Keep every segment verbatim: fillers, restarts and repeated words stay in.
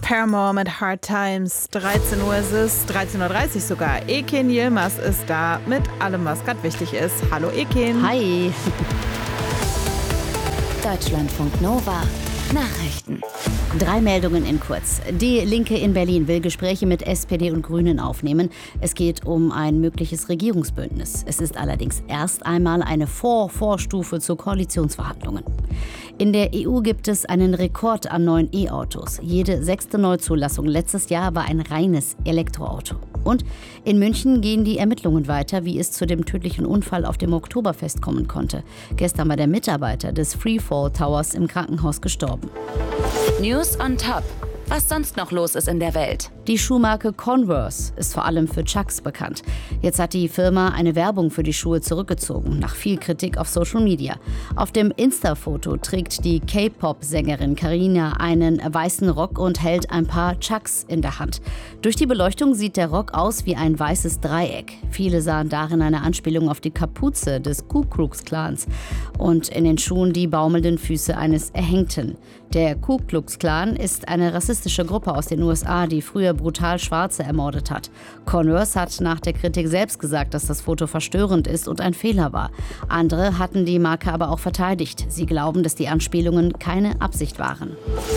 Paramore mit Hard Times. dreizehn Uhr ist es, dreizehn Uhr dreißig sogar. Ekin Yilmaz ist da mit allem, was gerade wichtig ist. Hallo Ekin. Hi. Deutschlandfunk Nova. Nachrichten. Drei Meldungen in kurz. Die Linke in Berlin will Gespräche mit S P D und Grünen aufnehmen. Es geht um ein mögliches Regierungsbündnis. Es ist allerdings erst einmal eine Vor-Vorstufe zu Koalitionsverhandlungen. In der E U gibt es einen Rekord an neuen E-Autos. Jede sechste Neuzulassung letztes Jahr war ein reines Elektroauto. Und in München gehen die Ermittlungen weiter, wie es zu dem tödlichen Unfall auf dem Oktoberfest kommen konnte. Gestern war der Mitarbeiter des Freefall Towers im Krankenhaus gestorben. News on Top. Was sonst noch los ist in der Welt? Die Schuhmarke Converse ist vor allem für Chucks bekannt. Jetzt hat die Firma eine Werbung für die Schuhe zurückgezogen, nach viel Kritik auf Social Media. Auf dem Insta-Foto trägt die K-Pop-Sängerin Karina einen weißen Rock und hält ein paar Chucks in der Hand. Durch die Beleuchtung sieht der Rock aus wie ein weißes Dreieck. Viele sahen darin eine Anspielung auf die Kapuze des Ku Klux Klans und in den Schuhen die baumelnden Füße eines Erhängten. Der Ku Klux Klan ist eine rassistische Gruppe aus den U S A, die früher brutal Schwarze ermordet hat. Converse hat nach der Kritik selbst gesagt, dass das Foto verstörend ist und ein Fehler war. Andere hatten die Marke aber auch verteidigt. Sie glauben, dass die Anspielungen keine Absicht waren.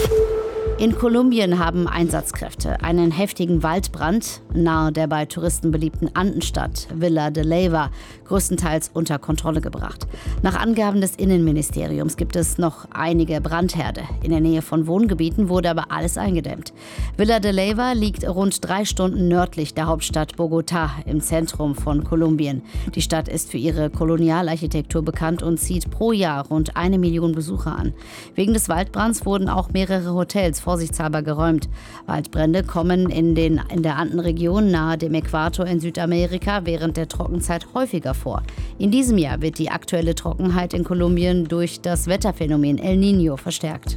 In Kolumbien haben Einsatzkräfte einen heftigen Waldbrand nahe der bei Touristen beliebten Andenstadt Villa de Leyva größtenteils unter Kontrolle gebracht. Nach Angaben des Innenministeriums gibt es noch einige Brandherde. In der Nähe von Wohngebieten wurde aber alles eingedämmt. Villa de Leyva liegt rund drei Stunden nördlich der Hauptstadt Bogotá im Zentrum von Kolumbien. Die Stadt ist für ihre Kolonialarchitektur bekannt und zieht pro Jahr rund eine Million Besucher an. Wegen des Waldbrands wurden auch mehrere Hotels vorsichtshalber geräumt. Waldbrände kommen in, den, in der Andenregion nahe dem Äquator in Südamerika während der Trockenzeit häufiger vor. In diesem Jahr wird die aktuelle Trockenheit in Kolumbien durch das Wetterphänomen El Niño verstärkt.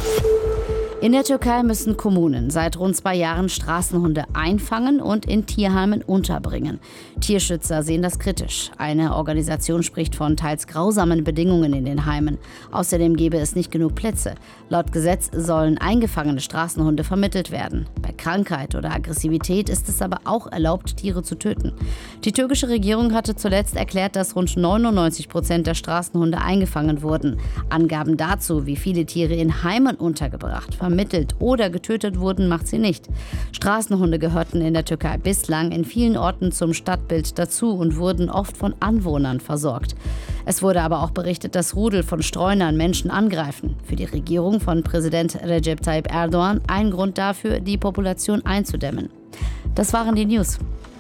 In der Türkei müssen Kommunen seit rund zwei Jahren Straßenhunde einfangen und in Tierheimen unterbringen. Tierschützer sehen das kritisch. Eine Organisation spricht von teils grausamen Bedingungen in den Heimen. Außerdem gäbe es nicht genug Plätze. Laut Gesetz sollen eingefangene Straßenhunde vermittelt werden. Bei Krankheit oder Aggressivität ist es aber auch erlaubt, Tiere zu töten. Die türkische Regierung hatte zuletzt erklärt, dass rund neunundneunzig Prozent der Straßenhunde eingefangen wurden. Angaben dazu, wie viele Tiere in Heimen untergebracht, vermittelt oder getötet wurden, macht sie nicht. Straßenhunde gehörten in der Türkei bislang in vielen Orten zum Stadtbild dazu und wurden oft von Anwohnern versorgt. Es wurde aber auch berichtet, dass Rudel von Streunern Menschen angreifen. Für die Regierung von Präsident Recep Tayyip Erdogan ein Grund dafür, die Population einzudämmen. Das waren die News.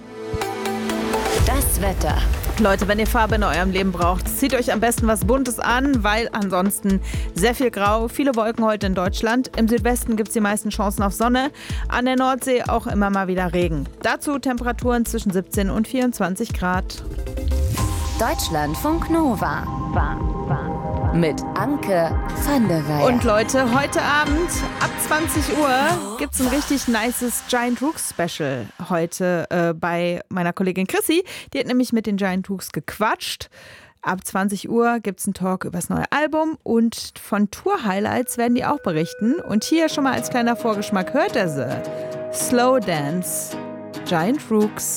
Das Wetter. Leute, wenn ihr Farbe in eurem Leben braucht, zieht euch am besten was Buntes an, weil ansonsten sehr viel Grau, viele Wolken heute in Deutschland. Im Südwesten gibt es die meisten Chancen auf Sonne, an der Nordsee auch immer mal wieder Regen. Dazu Temperaturen zwischen siebzehn und vierundzwanzig Grad. Deutschlandfunk Nova. Mit Anke van der Weyer. Und Leute, heute Abend ab zwanzig Uhr gibt es ein richtig nices Giant Rooks Special heute äh, bei meiner Kollegin Chrissy. Die hat nämlich mit den Giant Rooks gequatscht. Ab zwanzig Uhr gibt es einen Talk über das neue Album und von Tour-Highlights werden die auch berichten. Und hier schon mal als kleiner Vorgeschmack hört er sie. Slow Dance, Giant Rooks.